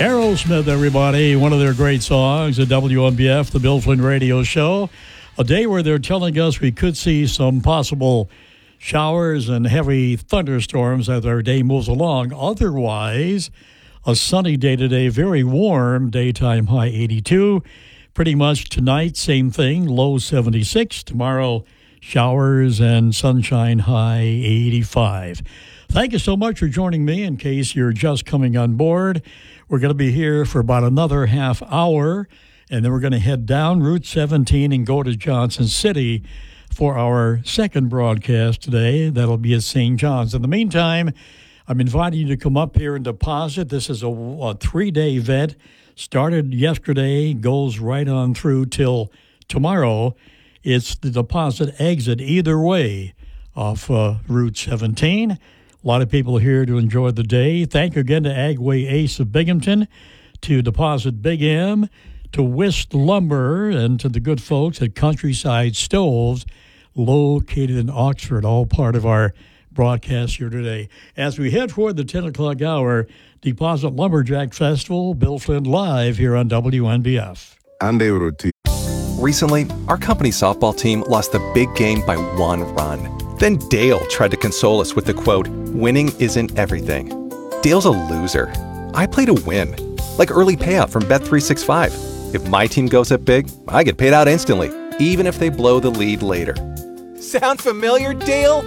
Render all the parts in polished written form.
Aerosmith, everybody. One of their great songs at WNBF, the Bill Flynn Radio Show. A day where they're telling us we could see some possible showers and heavy thunderstorms as our day moves along. Otherwise, a sunny day today, very warm, daytime high 82. Pretty much tonight, same thing, low 76. Tomorrow, showers and sunshine, high 85. Thank you so much for joining me. In case you're just coming on board, we're going to be here for about another half hour, and then we're going to head down Route 17 and go to Johnson City for our second broadcast today. That'll be at St. John's. In the meantime, I'm inviting you to come up here and deposit. This is a three-day event. Started yesterday, goes right on through till tomorrow. It's the deposit exit either way off Route 17. A lot of people here to enjoy the day. Thank you again to Agway Ace of Binghamton, to Deposit Big M, to Wist Lumber, and to the good folks at Countryside Stoves, located in Oxford, all part of our broadcast here today. As we head toward the 10 o'clock hour, Deposit Lumberjack Festival, Bill Flynn live here on WNBF. Recently, our company softball team lost the big game by 1 run. Then Dale tried to console us with the quote, "Winning isn't everything." Dale's a loser. I play to win, like early payout from Bet365. If my team goes up big, I get paid out instantly, even if they blow the lead later. Sound familiar, Dale?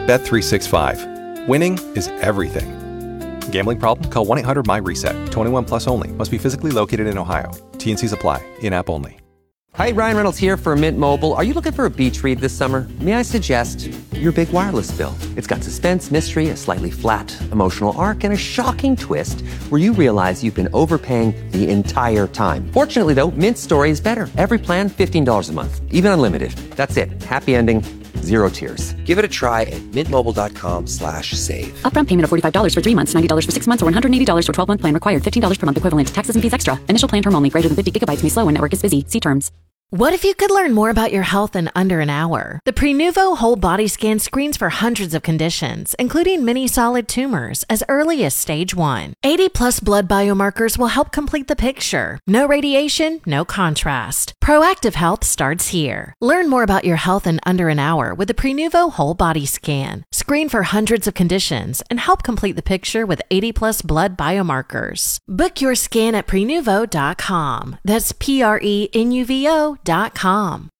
Bet365. Winning is everything. Gambling problem? Call 1-800-MY-RESET. 21 plus only. Must be physically located in Ohio. T&Cs apply. In-app only. Hi, Ryan Reynolds here for Mint Mobile. Are you looking for a beach read this summer? May I suggest your big wireless bill? It's got suspense, mystery, a slightly flat, emotional arc, and a shocking twist where you realize you've been overpaying the entire time. Fortunately, though, Mint's story is better. Every plan, $15 a month. Even unlimited. That's it. Happy ending. Zero tears. Give it a try at mintmobile.com/save. Upfront payment of $45 for 3 months, $90 for 6 months, or $180 for 12-month plan required. $15 per month equivalent. Taxes and fees extra. Initial plan term only. Greater than 50 gigabytes may slow when network is busy. See terms. What if you could learn more about your health in under an hour? The Prenuvo Whole Body Scan screens for hundreds of conditions, including many solid tumors, as early as stage 1. 80-plus blood biomarkers will help complete the picture. No radiation, no contrast. Proactive health starts here. Learn more about your health in under an hour with the Prenuvo Whole Body Scan. Screen for hundreds of conditions and help complete the picture with 80-plus blood biomarkers. Book your scan at Prenuvo.com. That's Prenuvo.com.